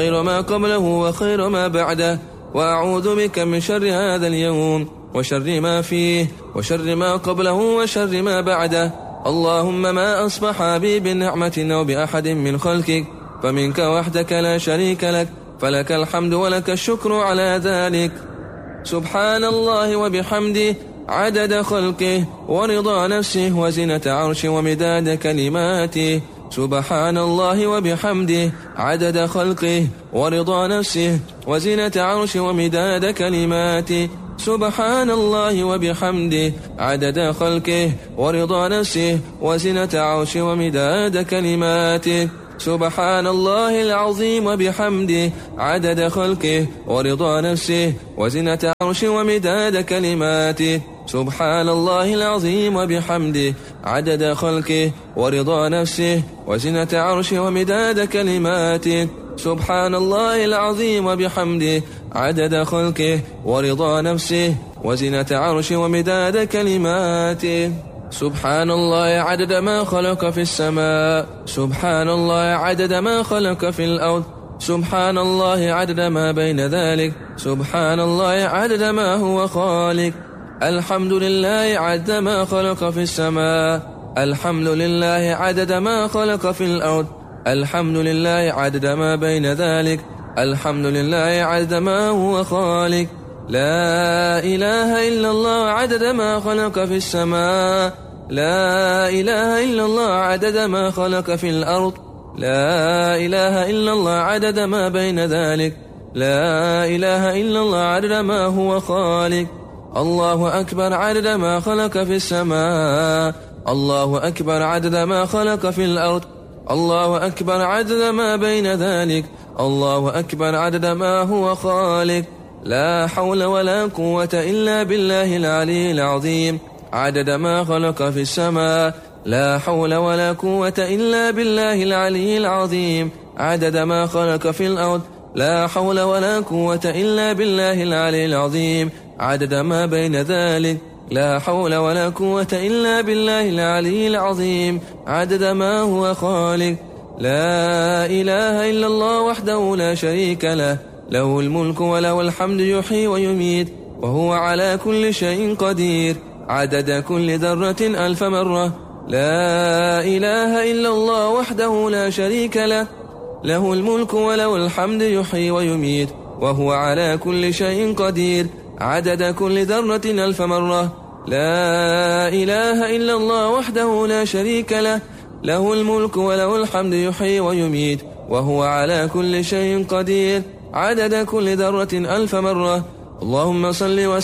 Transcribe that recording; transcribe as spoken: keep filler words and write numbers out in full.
خير ما قبله وخير ما بعده، وأعوذ بك من شر هذا اليوم وشر ما فيه وشر ما قبله وشر ما بعده. اللهم ما أصبح بي بنعمة أو بأحد من خلقك فمنك وحدك لا شريك لك، فلك الحمد ولك الشكر على ذلك. سبحان الله وبحمده عدد خلقه ورضا نفسه وزنة عرشه ومداد كلماته. سبحان الله وبحمده عدد خلقه ورضا نفسه وزنة عرشه ومداد كلماته. سبحان الله وبحمده عدد خلقه ورضا نفسه وزنة عرشه ومداد كلماته. سبحان الله العظيم وبحمده عدد خلقه ورضا نفسه وزنة عرشه ومداد كلماته. سبحان الله العظيم وبحمده عدد خلقه ورضا نفسه وزنة عرشه ومداد كلماته. سبحان الله العظيم وبحمده عدد خلقه ورضا نفسه وزنة عرشه ومداد كلماته. سبحان الله عدد ما خلق في السماء، سبحان الله عدد ما خلق في الأرض، سبحان الله عدد ما بين ذلك، سبحان الله عدد ما هو خالق. الحمد لله عدد ما خلق في السماء، الحمد لله عدد ما خلق في الأرض، الحمد لله عدد ما بين ذلك، الحمد لله عدد ما هو خالق. لا إله إلا الله عدد ما خلق في السماء، لا إله إلا الله عدد ما خلق في الأرض، لا إله إلا الله عدد ما بين ذلك، لا إله إلا الله عدد ما هو خالق. الله أكبر عدد ما خلق في السماء، الله أكبر عدد ما خلق في الأرض، الله أكبر عدد ما بين ذلك، الله أكبر عدد ما هو خالق. لا حول ولا قوة إلا بالله العلي العظيم عدد ما خلق في السماء، لا حول ولا قوة إلا بالله العلي العظيم عدد ما خلق في الأرض، لا حول ولا قوة إلا بالله العلي العظيم عدد ما بين ذلك، لا حول ولا قوة إلا بالله العلي العظيم عدد ما هو خالق. لا إله إلا الله وحده لا شريك له، له الملك وله الحمد يحيي ويميت وهو على كل شيء قدير عدد كل ذرة ألف مرة. لا إله إلا الله وحده لا شريك له، له الملك وله الحمد يحيي ويميت وهو على كل شيء قدير عدد كل ذرة ألف مرة. لا إله إلا الله وحده لا شريك له، له الملك وله الحمد يحيي ويميت وهو على كل شيء قدير عدد كل ذرة ألف مرة. اللهم صل وسلم